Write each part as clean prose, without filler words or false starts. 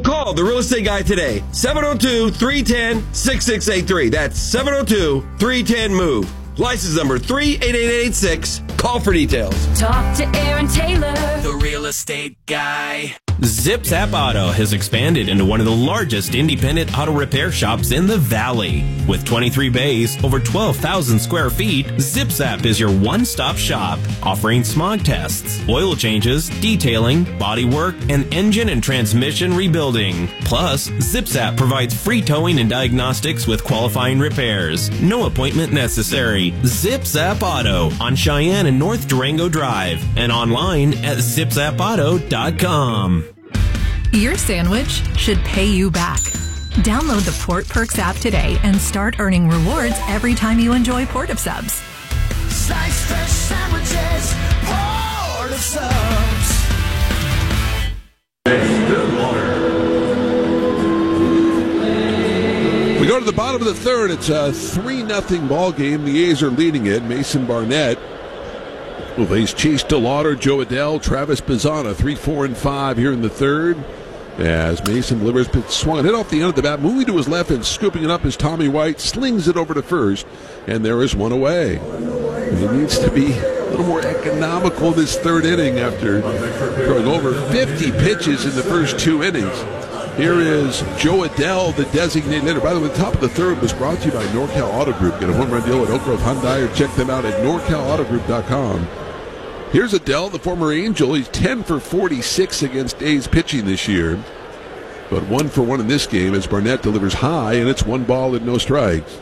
Call the real estate guy today. 702-310-6683. That's 702-310-MOVE. License number 38886. Call for details. Talk to Aaron Taylor, the real estate guy. Zip Zap Auto has expanded into one of the largest independent auto repair shops in the Valley. With 23 bays, over 12,000 square feet, Zip Zap is your one-stop shop, offering smog tests, oil changes, detailing, body work, and engine and transmission rebuilding. Plus, Zip Zap provides free towing and diagnostics with qualifying repairs. No appointment necessary. Zip Zap Auto on Cheyenne and North Durango Drive and online at zipzapauto.com. Your sandwich should pay you back. Download the Port Perks app today and start earning rewards every time you enjoy Port of Subs. Slice fresh sandwiches, Port of Subs. We go to the bottom of the third. It's a 3-0 ball game. The A's are leading it. Mason Barnett will face Chase DeLauder, Joe Adell, Travis Bazzana, 3, 4, and 5 here in the third. As Mason delivers, pitch swung and hit off the end of the bat, moving to his left and scooping it up as Tommy White slings it over to first, and there is one away. He needs to be a little more economical this third inning after throwing over 50 pitches in the first 2 innings. Here is Joe Adell, the designated hitter. By the way, the top of the third was brought to you by NorCal Auto Group. Get a home run deal at Oak Grove Hyundai or check them out at NorCalAutoGroup.com. Here's Adell, the former Angel. He's 10 for 46 against A's pitching this year. But 1 for 1 in this game as Barnett delivers high, and it's 1 ball and no strikes.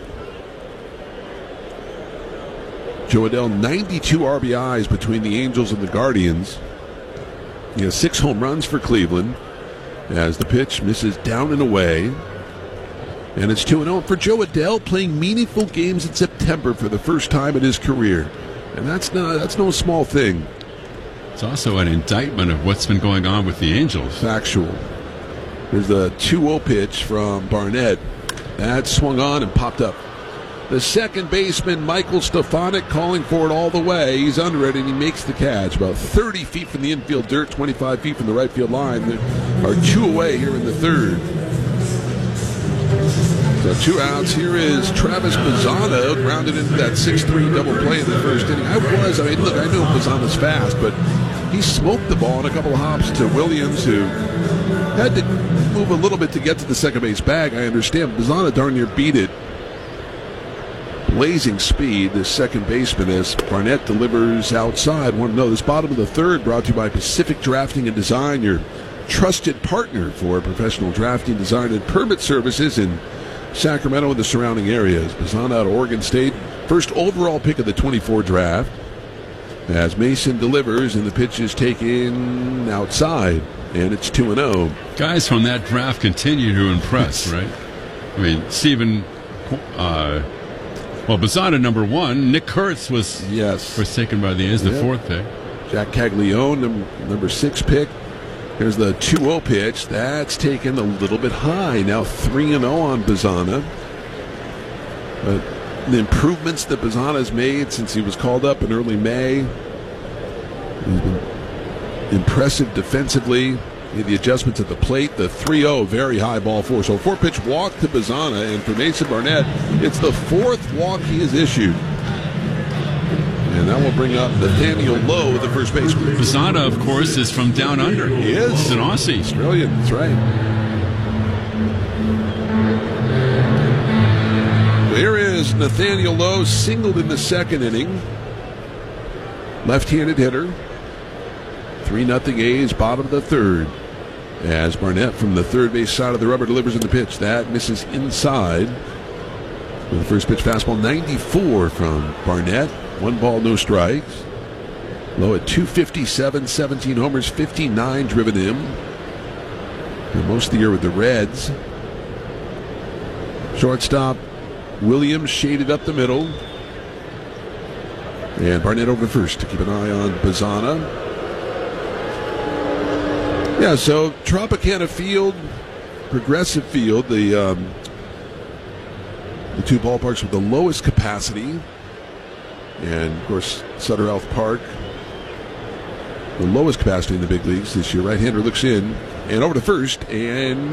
Joe Adell, 92 RBIs between the Angels and the Guardians. He has 6 home runs for Cleveland as the pitch misses down and away. And it's 2-0 for Joe Adell, playing meaningful games in September for the first time in his career. And that's no small thing. It's also an indictment of what's been going on with the Angels. Factual. There's the 2-0 pitch from Barnett. That swung on and popped up. The second baseman, Michael Stefanik, calling for it all the way. He's under it, and he makes the catch. About 30 feet from the infield dirt, 25 feet from the right field line. There are 2 away here in the third. So 2 outs. Here is Travis Bazzana, grounded into that 6-3 double play in the first inning. I know Bazzana's fast, but he smoked the ball in a couple of hops to Williams, who had to move a little bit to get to the second base bag. I understand. Bazzana darn near beat it. Blazing speed, the second baseman, as Barnett delivers outside. 1-0. This bottom of the third brought to you by Pacific Drafting and Design, your trusted partner for professional drafting, design, and permit services in Sacramento and the surrounding areas. Bazzana out of Oregon State, first overall pick of the 24 draft. As Mason delivers, and the pitch is taken outside, and it's 2-0. Guys from that draft continue to impress, right? I mean, Stephen... Bazzana, number 1. Nick Kurtz was taken by the A's, the 4th pick. Jack Caglione, number 6 pick. Here's the 2-0 pitch. That's taken a little bit high. Now 3-0 on Bazzana. But the improvements that Bazzana has made since he was called up in early May. He's been impressive defensively. The adjustments at the plate, the 3-0, very high ball 4. So 4-pitch walk to Bazzana, and for Mason Barnett, it's the 4th walk he has issued. And that will bring up Nathaniel Lowe, the first baseman. Bazzana, of course, is from down under. He is. He's an Aussie. Australian, that's right. Well, here is Nathaniel Lowe, singled in the second inning. Left-handed hitter. 3-0 A's, bottom of the third. As Barnett from the third base side of the rubber delivers in the pitch. That misses inside. With the first pitch fastball, 94 from Barnett. 1 ball, no strikes. Low at 257, 17 homers, 59 driven in. And most of the year with the Reds. Shortstop Williams shaded up the middle. And Barnett over to first to keep an eye on Bazzana. Yeah, so Tropicana Field, Progressive Field, the 2 ballparks with the lowest capacity. And, of course, Sutter Health Park, the lowest capacity in the big leagues this year. Right-hander looks in and over to first, and